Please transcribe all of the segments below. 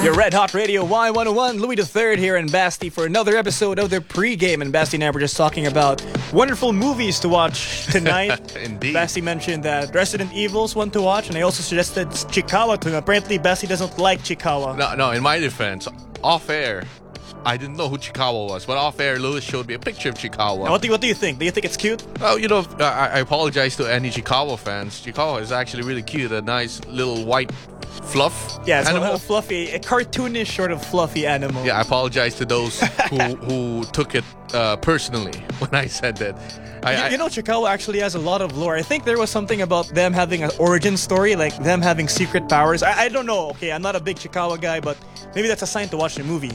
Your Red Hot Radio Y101, Louis III here in Basti for another episode of the pregame. And Basti and I were just talking about wonderful movies to watch tonight. Indeed. Basti mentioned that Resident Evil's one to watch, and I also suggested Chikawa to him. Apparently, Basti doesn't like Chikawa. No, in my defense, off air, I didn't know who Chikawa was, but off air, Lewis showed me a picture of Chikawa. Now, what do you think? Do you think it's cute? Oh, I apologize to any Chikawa fans. Chikawa is actually really cute, a nice little white fluff Yeah, it's animal. a fluffy, a cartoonish sort of fluffy animal. Yeah, I apologize to those who took it personally when I said that. You know, Chikawa actually has a lot of lore. I think there was something about them having an origin story, like them having secret powers. I don't know. Okay, I'm not a big Chikawa guy, but maybe that's a sign to watch the movie.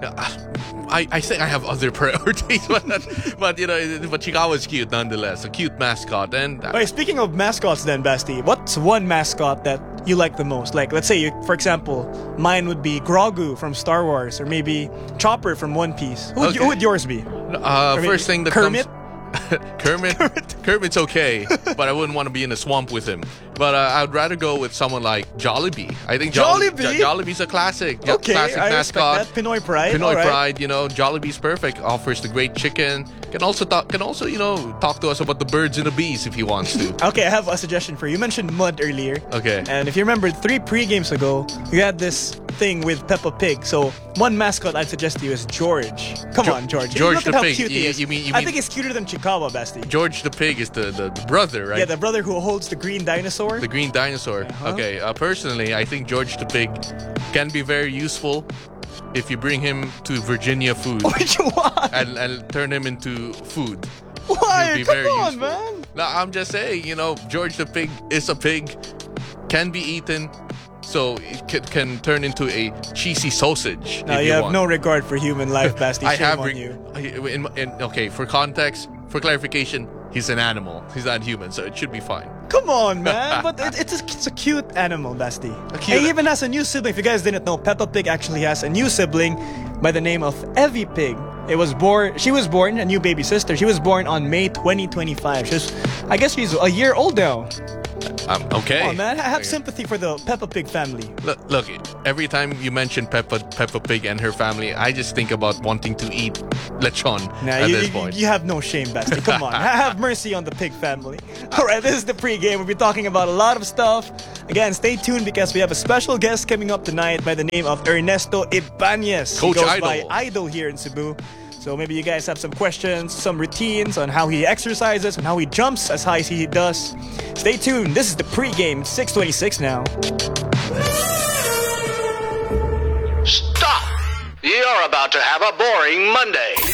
I think I have other priorities, but Chikawa is cute nonetheless. A cute mascot, and Okay, speaking of mascots then, Basti, what's one mascot that you like the most? Like, let's say, for example, mine would be Grogu from Star Wars, or maybe Chopper from One Piece. Who would yours be? first thing that Kermit? comes. Kermit's okay, but I wouldn't want to be in a swamp with him. But I'd rather go with someone like Jollibee. I think Jollibee? Jollibee's a classic. Okay, classic I mascot. respect that. Pinoy Pride. Pinoy all right. Pride, Jollibee's perfect. Offers the great chicken. Can also talk to us about the birds and the bees if he wants to. Okay, I have a suggestion for you. You mentioned Mud earlier. Okay. And if you remember, 3 pre-games ago, you had this thing with Peppa Pig. So one mascot I'd suggest to you is George. Come on, George. George Look the at how Pig. cute he is. You mean I think he's cuter than Chikawa, Basti. George the Pig is the brother, right? Yeah, the brother who holds the green dinosaur. The green dinosaur. Uh-huh. Okay. Personally, I think George the Pig can be very useful if you bring him to Virginia food Why? and turn him into food. Why? He'll be Come very on, useful. man. No, I'm just saying, George the Pig is a pig, can be eaten, so it can turn into a cheesy sausage. No, if you have want. no regard for human life, Basti. I Shame have. on you. Okay, for context, for clarification, he's an animal. He's not human, so it should be fine. Come on, man. But it's a cute animal, Basti. cute- He even has a new sibling. If you guys didn't know, Peppa Pig actually has a new sibling by the name of Evie Pig. She was born, a new baby sister. She was born on May 2025. I guess she's a year old now. Okay. Oh man, I have sympathy for the Peppa Pig family. Look, every time you mention Peppa Pig and her family, I just think about wanting to eat lechon at this point. You have no shame, Basti. Come on. Have mercy on the pig family. Alright, this is the pregame. We'll be talking about a lot of stuff. Again, stay tuned because we have a special guest coming up tonight by the name of Ernesto Ibanez. Coach he goes Idol. by Idol here in Cebu. So maybe you guys have some questions, some routines on how he exercises and how he jumps as high as he does. Stay tuned. This is the pregame, 6:26 now. Stop! You're about to have a boring Monday.